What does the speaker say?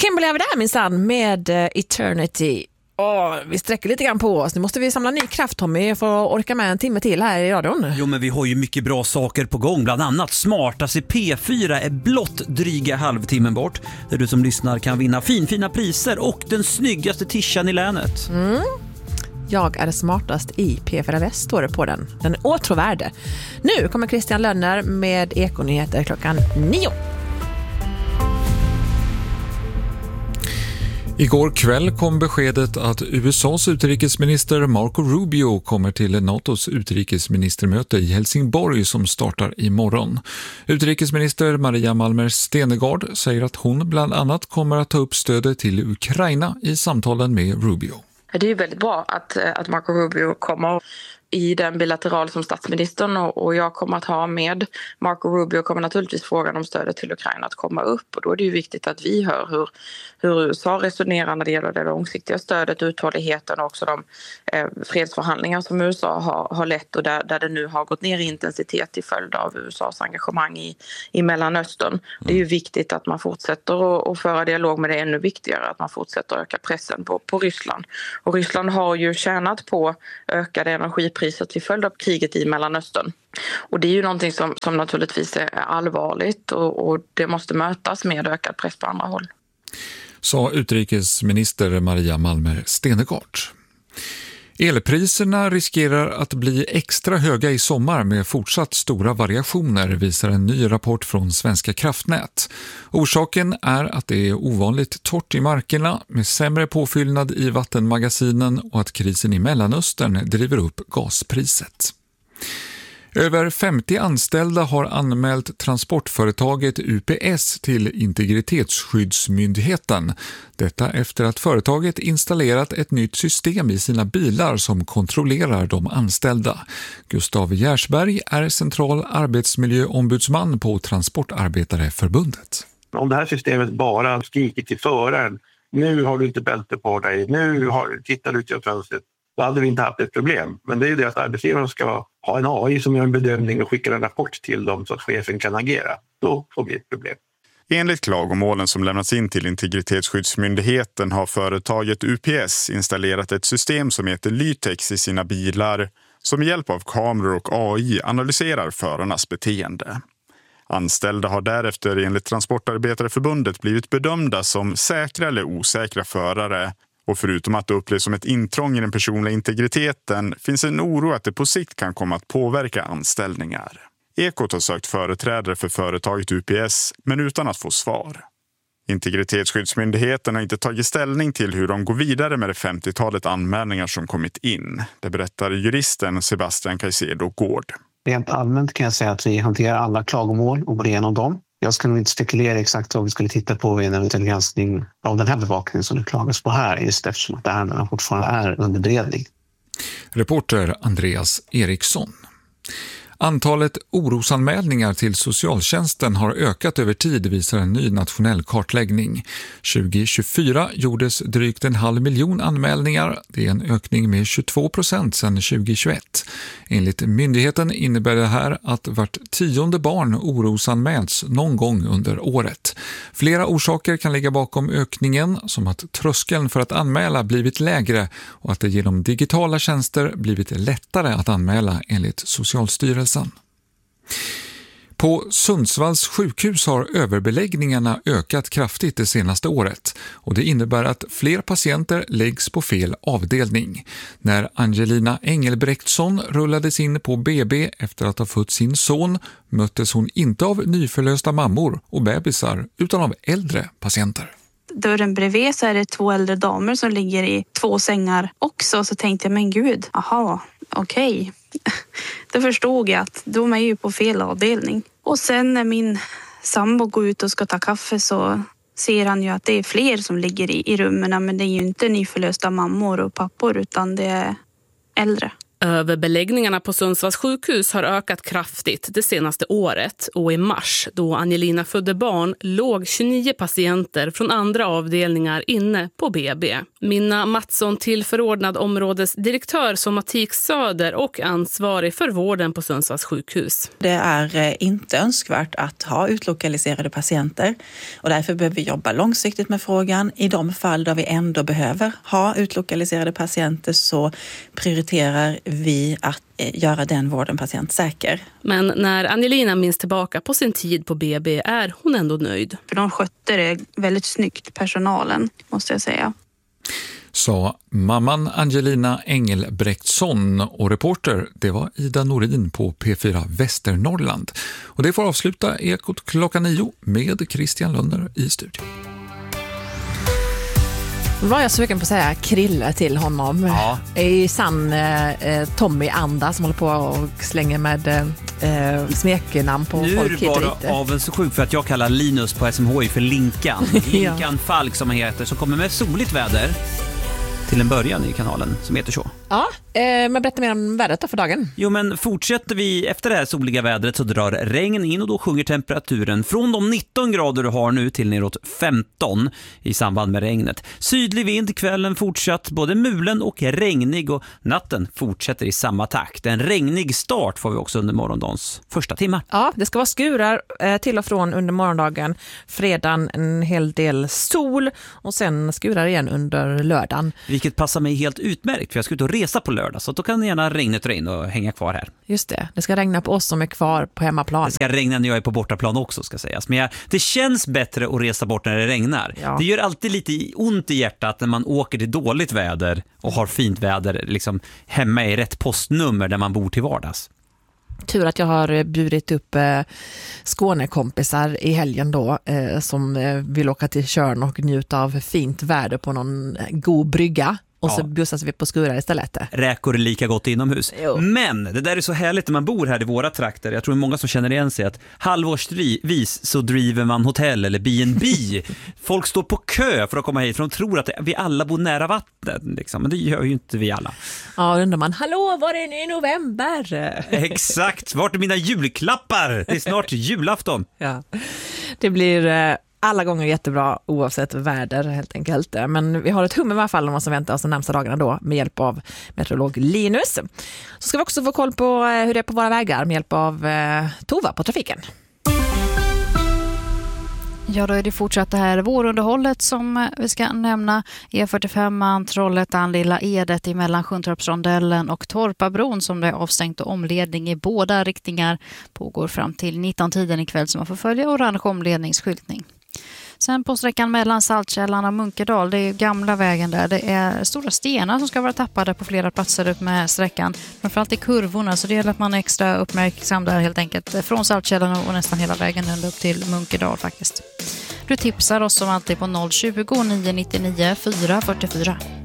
Kimberly är vi där minsann med Eternity. Vi sträcker lite grann på oss. Nu måste vi samla ny kraft, Tommy, för att orka med en timme till här i radion. Jo, men vi har ju mycket bra saker på gång. Bland annat Smartaste P4 är blott dryga halvtimmen bort. Där du som lyssnar kan vinna fina priser och den snyggaste tishan i länet. Jag är smartast i P4 Väst, står det på den. Den är åtråvärd. Nu kommer Christian Lönner med Ekonyheter klockan 9. Igår kväll kom beskedet att USAs utrikesminister Marco Rubio kommer till NATOs utrikesministermöte i Helsingborg som startar imorgon. Utrikesminister Maria Malmer Stenergard säger att hon bland annat kommer att ta upp stödet till Ukraina i samtalen med Rubio. Det är väldigt bra att Marco Rubio kommer i den bilateral som statsministern och jag kommer att ha med Marco Rubio kommer naturligtvis frågan om stödet till Ukraina att komma upp, och då är det ju viktigt att vi hör hur USA resonerar när det gäller det långsiktiga stödet, uthålligheten och också de fredsförhandlingar som USA har lett och där det nu har gått ner i intensitet till följd av USAs engagemang i Mellanöstern. Det är ju viktigt att man fortsätter att föra dialog, med det ännu viktigare att man fortsätter att öka pressen på Ryssland. Och Ryssland har ju tjänat på ökade energipriser till följd av kriget i Mellanöstern. Och det är ju någonting som naturligtvis är allvarligt och det måste mötas med ökad press på andra håll. Sa utrikesminister Maria Malmer Stenergard. Elpriserna riskerar att bli extra höga i sommar med fortsatt stora variationer, visar en ny rapport från Svenska kraftnät. Orsaken är att det är ovanligt torrt i markerna med sämre påfyllnad i vattenmagasinen och att krisen i Mellanöstern driver upp gaspriset. Över 50 anställda har anmält transportföretaget UPS till Integritetsskyddsmyndigheten. Detta efter att företaget installerat ett nytt system i sina bilar som kontrollerar de anställda. Gustav Gärsberg är central arbetsmiljöombudsman på Transportarbetareförbundet. Om det här systemet bara skriker till föraren, nu har du inte bälte på dig, tittar du ut genom fönstret, då hade vi inte haft ett problem. Men det är ju det att arbetsgivaren ska ha en AI som gör en bedömning och skickar en rapport till dem så att chefen kan agera. Då får vi ett problem. Enligt klagomålen som lämnats in till Integritetsskyddsmyndigheten har företaget UPS installerat ett system som heter Lytex i sina bilar som med hjälp av kameror och AI analyserar förarnas beteende. Anställda har därefter enligt Transportarbetareförbundet blivit bedömda som säkra eller osäkra förare. Och förutom att det upplevs som ett intrång i den personliga integriteten finns en oro att det på sikt kan komma att påverka anställningar. Ekot har sökt företrädare för företaget UPS men utan att få svar. Integritetsskyddsmyndigheten har inte tagit ställning till hur de går vidare med det 50-talet anmälningar som kommit in. Det berättar juristen Sebastian Caicedo Gård. Rent allmänt kan jag säga att vi hanterar alla klagomål och går igenom dem. Jag ska nog inte spekulera exakt vad vi skulle titta på i en eventuell granskning av den här bevakningen som det klagas på här, just eftersom att det här fortfarande är under beredning. Reporter Andreas Eriksson. Antalet orosanmälningar till socialtjänsten har ökat över tid, visar en ny nationell kartläggning. 2024 gjordes drygt 500 000 anmälningar. Det är en ökning med 22% sedan 2021. Enligt myndigheten innebär det här att vart 10:e barn orosanmäls någon gång under året. Flera orsaker kan ligga bakom ökningen, som att tröskeln för att anmäla blivit lägre och att det genom digitala tjänster blivit lättare att anmäla enligt Socialstyrelsen. På Sundsvalls sjukhus har överbeläggningarna ökat kraftigt det senaste året och det innebär att fler patienter läggs på fel avdelning. När Angelina Engelbrektsson rullades in på BB efter att ha fött sin son möttes hon inte av nyförlösta mammor och bebisar utan av äldre patienter. Dörren bredvid så är det 2 äldre damer som ligger i 2 sängar också, så tänkte jag, men gud, okej. Då förstod jag att de är ju på fel avdelning. Och sen när min sambo går ut och ska ta kaffe så ser han ju att det är fler som ligger i rummen, men det är ju inte nyförlösta mammor och pappor utan det är äldre. Överbeläggningarna på Sundsvalls sjukhus har ökat kraftigt det senaste året och i mars, då Angelina födde barn, låg 29 patienter från andra avdelningar inne på BB. Minna Mattsson, tillförordnad områdesdirektör Somatik Söder och ansvarig för vården på Sundsvalls sjukhus. Det är inte önskvärt att ha utlokaliserade patienter och därför behöver vi jobba långsiktigt med frågan. I de fall där vi ändå behöver ha utlokaliserade patienter så prioriterar vi att göra den vården patientsäker. Men när Angelina minns tillbaka på sin tid på BB är hon ändå nöjd. För de skötte det väldigt snyggt, personalen, måste jag säga. Sa mamman Angelina Engelbrektsson, och reporter det var Ida Norin på P4 Västernorrland. Och det får avsluta Ekot 9 med Christian Lönner i studion. Var jag sugen på att säga Krille till honom. Ja. I sann Tommy-anda som håller på och slänger med smeknamn på nu folk hit och dit. Nu är det bara av en så sjuk för att jag kallar Linus på SMHI för Linkan. Linkan Falk som han heter, som kommer med soligt väder till en början i kanalen som heter så. Ja, men berätta mer om vädret då för dagen. Jo, men fortsätter vi efter det här soliga vädret så drar regn in och då sjunker temperaturen från de 19 grader du har nu till neråt 15 i samband med regnet. Sydlig vind, kvällen fortsatt både mulen och regnig och natten fortsätter i samma takt. En regnig start får vi också under morgondagens första timme. Ja, det ska vara skurar till och från under morgondagen. Fredagen en hel del sol och sen skurar igen under lördagen. Vilket passar mig helt utmärkt för jag ska ut och resa på lördag, så då kan gärna regnet in och hänga kvar här. Just det, det ska regna på oss som är kvar på hemmaplan. Det ska regna när jag är på bortaplan också, ska sägas. Men det känns bättre att resa bort när det regnar. Ja. Det gör alltid lite ont i hjärtat när man åker till dåligt väder och har fint väder liksom hemma i rätt postnummer där man bor till vardags. Tur att jag har bjudit upp Skånekompisar i helgen då som vill åka till Tjörn och njuta av fint väder på någon god brygga. Och så bussas vi på skurar istället. Räkor är lika gott inomhus. Jo. Men det där är så härligt när man bor här i våra trakter. Jag tror många som känner igen sig att halvårsvis så driver man hotell eller B&B. Folk står på kö för att komma hit för de tror att vi alla bor nära vattnet. Liksom. Men det gör ju inte vi alla. Ja, undrar man, hallå, var är ni i november? Exakt, vart är mina julklappar? Det är snart julafton. Ja, det blir alla gånger jättebra oavsett väder helt enkelt. Men vi har ett hum i alla fall om vad som väntar oss de närmsta dagarna då med hjälp av meteorolog Linus. Så ska vi också få koll på hur det är på våra vägar med hjälp av Tova på trafiken. Ja, då är det fortsatt det här vårunderhållet som vi ska nämna. E45, Trollhättan, Lilla Edet emellan Sjuntorpsrondellen och Torpabron som det är avstängt och omledning i båda riktningar pågår fram till 19-tiden ikväll som man får följa orange omledningsskyltning. Sen på sträckan mellan Saltkällan och Munkedal, det är gamla vägen där. Det är stora stenar som ska vara tappade på flera platser upp med sträckan. Framförallt i kurvorna, så det gäller att man är extra uppmärksam där helt enkelt. Från Saltkällan och nästan hela vägen ända upp till Munkedal faktiskt. Du tipsar oss som alltid på 020 999 444.